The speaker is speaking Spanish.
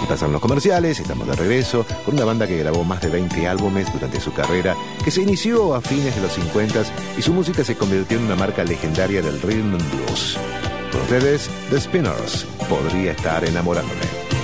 Pasan los comerciales, estamos de regreso con una banda que grabó más de 20 álbumes durante su carrera, que se inició a fines de los 50 y su música se convirtió en una marca legendaria del rhythm and blues. Con ustedes, The Spinners, Podría estar enamorándome.